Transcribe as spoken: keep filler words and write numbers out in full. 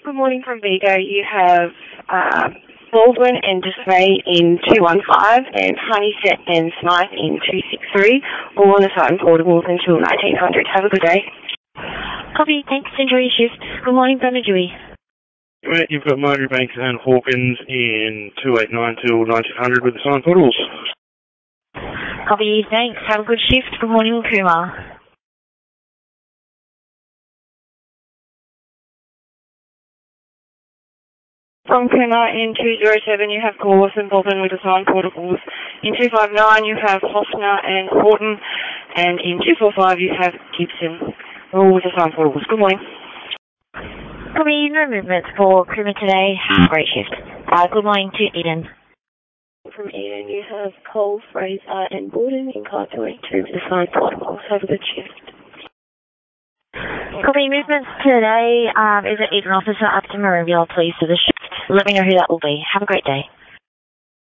Good morning from Vigo. You have uh, Baldwin and Dismay in two one five and Honeyset and Smythe in two six three, all on the site and portables until nineteen hundred. Have a good day. Copy, thanks. Enjoy your shift. Good morning from Medjugorje. Mate, you've got Marjoriebanks and Hawkins in two eight nine till nineteen hundred with the signed portables. Copy, thanks. Have a good shift. Good morning, Kumar. From Kumar in two zero seven, you have Corliss and Baldwin with the signed portables. In two five nine, you have Hofner and Horton. And in two four five, you have Gibson, all with the signed portables. Good morning. Copy, no movements for Kumar today. Have a great shift. Uh, good morning to Eden. From Eden, you have Cole, Fraser, and Borden in car two eight two with the signed portables. Have a good shift. Copy, movements today. Um, is it Eden officer up to Maroonville, please, for the shift? Let me know who that will be. Have a great day.